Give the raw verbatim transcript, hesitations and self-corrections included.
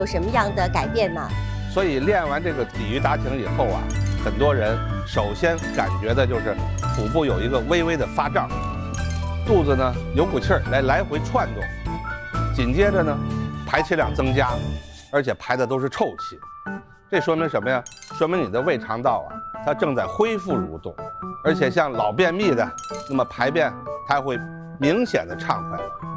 有什么样的改变呢？ 所以练完这个鲤鱼打挺以后啊，很多人首先感觉的就是腹部有一个微微的发胀，肚子呢有股气儿来来回窜动，紧接着呢排气量增加，而且排的都是臭气。这说明什么呀？说明你的胃肠道啊，它正在恢复蠕动，而且像老便秘的，那么排便它会明显的畅快了。